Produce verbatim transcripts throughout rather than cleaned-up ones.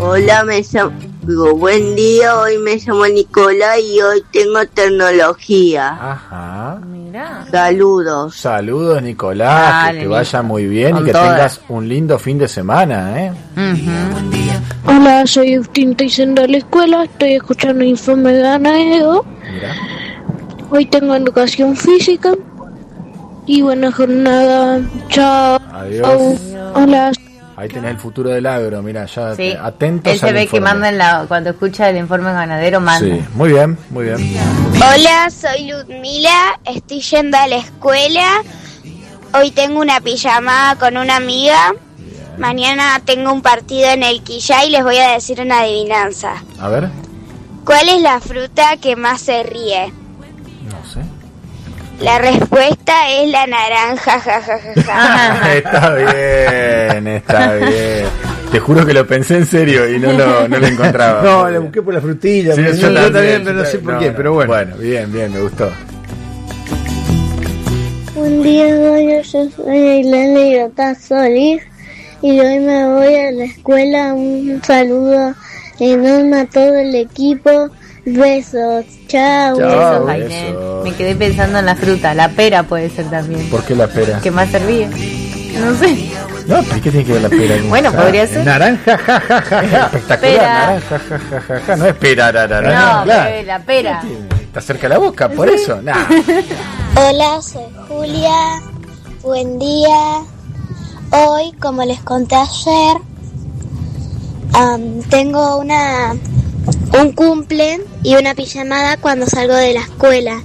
Hola, me llamo, digo, buen día, hoy me llamo Nicolás y hoy tengo tecnología. Ajá. Mirá. Saludos. Saludos, Nicolás, Dale, que te vaya Nico. muy bien Con y que todas. tengas un lindo fin de semana, ¿eh? Uh-huh. Hola, soy Agustín, estoy yendo a la escuela, estoy escuchando informe de ganadero. Mira. Hoy tengo educación física y buena jornada. Chao. Adiós. Hola. Ahí tenés el futuro del agro, mira, ya Sí. te- atentos Él se al ve que informe. manda en la, cuando escucha el informe ganadero, manda. Sí, muy bien, muy bien. Hola, soy Ludmila, estoy yendo a la escuela. Hoy tengo una pijamada con una amiga. Mañana tengo un partido en el Quillay y les voy a decir una adivinanza. A ver, ¿Cuál es la fruta que más se ríe? no sé. La respuesta es la naranja, ja, ja, ja, ja. Está bien, está bien. Te juro que lo pensé en serio y no lo, no lo encontraba. No, le busqué por la frutilla. Sí, porque yo yo también, también, pero yo no sé también. por No, qué, no. pero bueno. Bueno, bien, bien, me gustó. Buen día, Goyo. Yo soy la anécdota Solís y hoy me voy a la escuela. Un saludo enorme a todo el equipo. Besos. Chao. Chao. Eso, Oh, Jainel. eso. Me quedé pensando en la fruta. La pera puede ser también. ¿Por qué la pera? ¿Qué más se ríe? No sé. No, pero ¿qué tiene que ver la pera? Bueno, Ah, podría ser. Naranja, ja, ja, ja, ja. Espectacular, Pera. naranja, ja, ja, ja, ja. No es pera, ra, ra, ra, No, claro. bebé, la pera. Está cerca de la boca, por eso. Nah. Hola, soy Julia. Buen día. Hoy, como les conté ayer, am, tengo una un cumple y una pijamada cuando salgo de la escuela.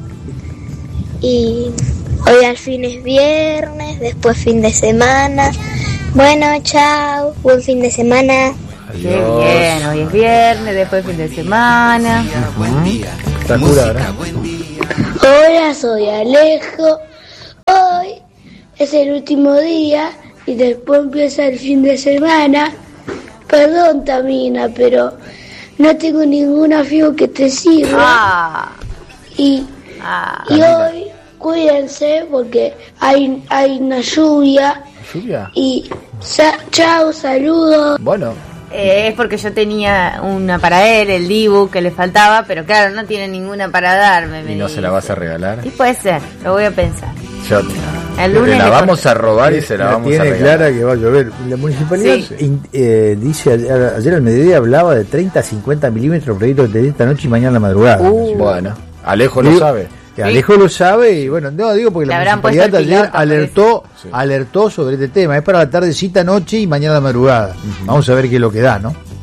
Y hoy al fin es viernes, después fin de semana. Bueno, chao, buen fin de semana. Qué bien, hoy es viernes, después fin de semana. Espectacular, ¿eh? Hola, soy Alejo. Hoy es el último día y después empieza el fin de semana. Perdón, Tamina, pero no tengo ninguna figo que te sirva. Ah, Y, ah. y hoy cuídense porque hay, hay una lluvia. ¿Lluvia? Y sa- chao, saludos. Bueno, Eh, es porque yo tenía una para él, el Dibu, que le faltaba, pero claro, no tiene ninguna para darme. me ¿y no se la dice. vas a regalar? Sí, puede ser, lo voy a pensar. Yo, El le lunes la le vamos corto. a robar y se la, vamos a tiene regalar. clara que va a llover. La municipalidad Sí. in- eh, dice ayer, ayer al mediodía hablaba de treinta a cincuenta milímetros previstos de esta noche y mañana a la madrugada. Uh. Bueno, Alejo lo Digo, sabe. que Alejo lo sabe y bueno, no digo porque Le la habrán municipalidad puesto el ayer piloto, alertó, Sí. alertó sobre este tema. Es para la tardecita, noche y mañana a la madrugada. Vamos a ver qué es lo que da, ¿no?